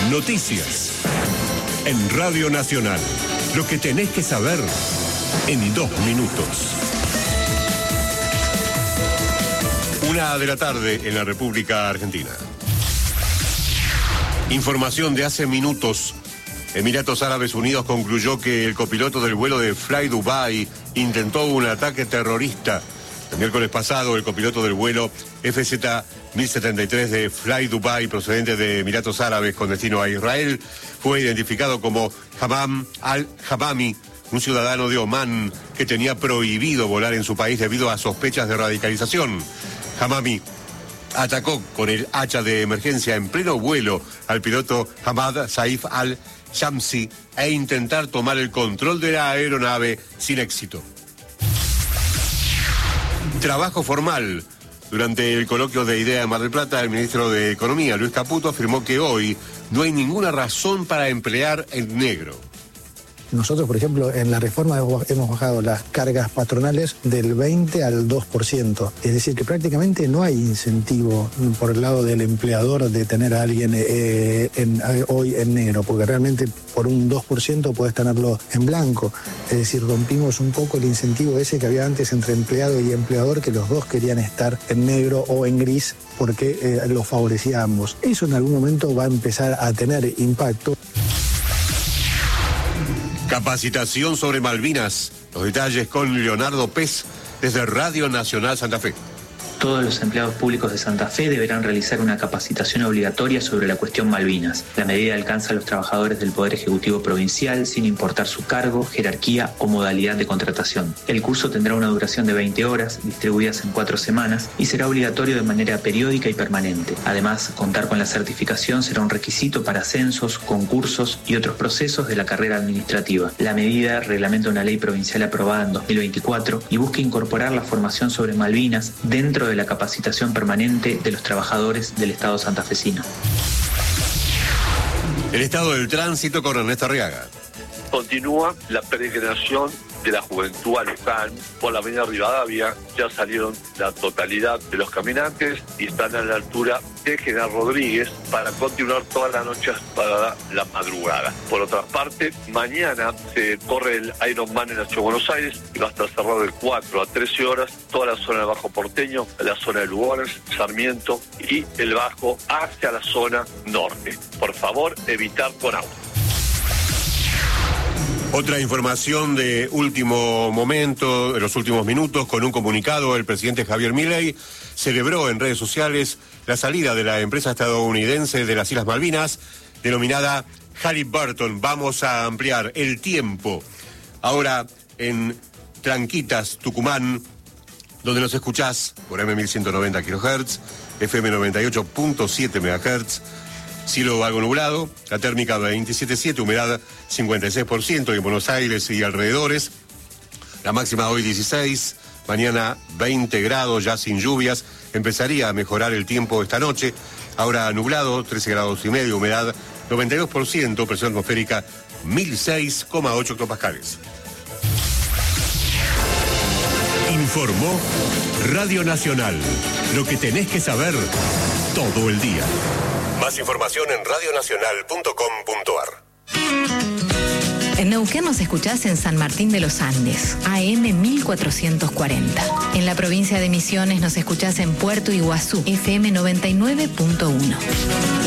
Noticias. En Radio Nacional. Lo que tenés que saber en 2 minutos. 1 de la tarde en la República Argentina. Información de hace minutos. Emiratos Árabes Unidos concluyó que el copiloto del vuelo de Fly Dubai intentó un ataque terrorista. El miércoles pasado, el copiloto del vuelo FZ-1073 de Fly Dubai, procedente de Emiratos Árabes con destino a Israel, fue identificado como Hammam al-Hamami, un ciudadano de Omán que tenía prohibido volar en su país debido a sospechas de radicalización. Hamami atacó con el hacha de emergencia en pleno vuelo al piloto Hamad Saif al-Shamsi e intentar tomar el control de la aeronave sin éxito. Trabajo formal. Durante el coloquio de IDEA en Mar del Plata, el ministro de Economía, Luis Caputo, afirmó que hoy no hay ninguna razón para emplear el negro. Nosotros, por ejemplo, en la reforma hemos bajado las cargas patronales del 20 al 2%. Es decir, que prácticamente no hay incentivo por el lado del empleador de tener a alguien hoy en negro, porque realmente por un 2% puedes tenerlo en blanco. Es decir, rompimos un poco el incentivo ese que había antes entre empleado y empleador, que los dos querían estar en negro o en gris porque los favorecía a ambos. Eso en algún momento va a empezar a tener impacto. Capacitación sobre Malvinas. Los detalles con Leonardo Pez desde Radio Nacional Santa Fe. Todos los empleados públicos de Santa Fe deberán realizar una capacitación obligatoria sobre la cuestión Malvinas. La medida alcanza a los trabajadores del Poder Ejecutivo Provincial sin importar su cargo, jerarquía o modalidad de contratación. El curso tendrá una duración de 20 horas, distribuidas en 4 semanas, y será obligatorio de manera periódica y permanente. Además, contar con la certificación será un requisito para ascensos, concursos y otros procesos de la carrera administrativa. La medida reglamenta una ley provincial aprobada en 2024 y busca incorporar la formación sobre Malvinas dentro de la capacitación permanente de los trabajadores del Estado santafesino. El estado del tránsito con Ernesto Arriaga. Continúa la peregrinación de la juventud a Luján por la avenida Rivadavia. Ya salieron la totalidad de los caminantes y están a la altura de General Rodríguez para continuar toda la noche hasta la madrugada. Por otra parte, mañana se corre el Ironman en la Ciudad de Buenos Aires y va a estar cerrado de 4 a 13 horas toda la zona del Bajo Porteño, la zona de Lugones, Sarmiento y el Bajo hacia la zona norte. Por favor, evitar con auto. Otra información de último momento, de los últimos minutos, con un comunicado, el presidente Javier Milei celebró en redes sociales la salida de la empresa estadounidense de las Islas Malvinas, denominada Halliburton. Vamos a ampliar el tiempo. Ahora en Tranquitas, Tucumán, donde nos escuchás por M1190 kHz, FM 98.7 MHz, cielo algo nublado, la térmica 27.7, humedad 56%, y en Buenos Aires y alrededores, la máxima hoy 16, mañana 20 grados, ya sin lluvias, empezaría a mejorar el tiempo esta noche, ahora nublado, 13 grados y medio, humedad 92%, presión atmosférica 1006,8 hectopascales. Informó Radio Nacional, lo que tenés que saber todo el día. Más información en radionacional.com.ar. En Neuquén nos escuchás en San Martín de los Andes, AM 1440. En la provincia de Misiones nos escuchás en Puerto Iguazú, FM 99.1.